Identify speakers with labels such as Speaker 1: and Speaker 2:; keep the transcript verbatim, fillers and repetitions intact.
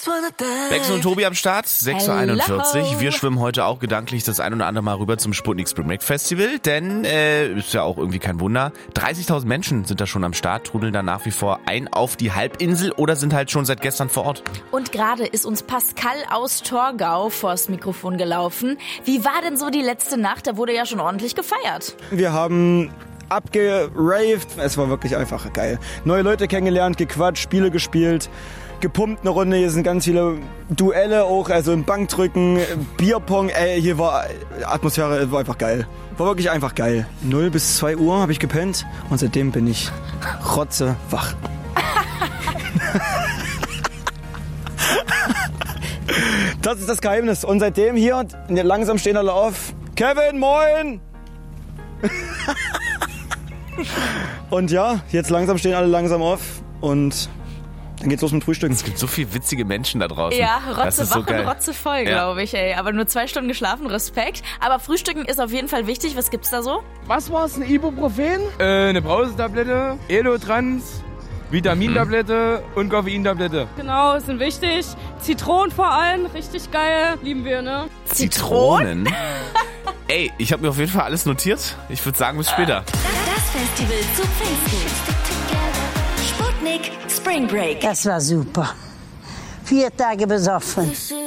Speaker 1: Bex und Tobi am Start, sechs Uhr einundvierzig.
Speaker 2: Hello.
Speaker 1: Wir schwimmen heute auch gedanklich das ein oder andere Mal rüber zum Sputnik Spring Break Festival, denn äh, ist ja auch irgendwie kein Wunder. dreißigtausend Menschen sind da schon am Start, trudeln da nach wie vor ein auf die Halbinsel oder sind halt schon seit gestern vor Ort.
Speaker 2: Und gerade ist uns Pascal aus Torgau vors Mikrofon gelaufen. Wie war denn so die letzte Nacht? Da wurde ja schon ordentlich gefeiert.
Speaker 3: Wir haben abgeraved. Es war wirklich einfach geil. Neue Leute kennengelernt, gequatscht, Spiele gespielt, gepumpt eine Runde. Hier sind ganz viele Duelle auch, also im Bankdrücken, Bierpong. Ey, hier war Atmosphäre, war einfach geil. War wirklich einfach geil. null bis zwei Uhr habe ich gepennt und seitdem bin ich rotzewach. Das ist das Geheimnis. Und seitdem hier, langsam stehen alle auf. Kevin, moin! Und ja, jetzt langsam stehen alle langsam auf und dann geht's los mit Frühstücken.
Speaker 1: Es gibt so viele witzige Menschen da draußen.
Speaker 2: Ja,
Speaker 1: Das ist
Speaker 2: rotzewach
Speaker 1: so geil.
Speaker 2: und rotzevoll,
Speaker 1: Ja.
Speaker 2: glaube ich, ey. Aber nur zwei Stunden geschlafen, Respekt. Aber Frühstücken ist auf jeden Fall wichtig. Was gibt's da so?
Speaker 4: Was war's? Ein Ibuprofen? Äh, eine Brausetablette, Elotrans, Vitamintablette und Koffeintablette.
Speaker 5: Genau, sind wichtig. Zitronen vor allem, richtig geil. Lieben wir, ne?
Speaker 1: Zitronen? Ey, ich habe mir auf jeden Fall alles notiert. Ich würde sagen, bis später.
Speaker 6: Das Festival zu Pfingsten. Sputnik Spring Break.
Speaker 7: Das war super. Vier Tage besoffen.